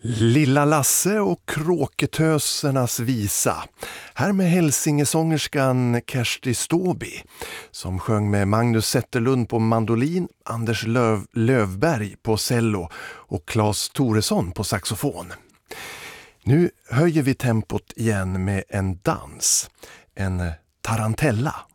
Lilla Lasse och kråketösernas visa. Här med hälsingesångerskan Kersti Ståby som sjöng med Magnus Zetterlund på mandolin, Anders Lövberg på cello och Claes Toresson på saxofon. Nu höjer vi tempot igen med en dans, en tarantella.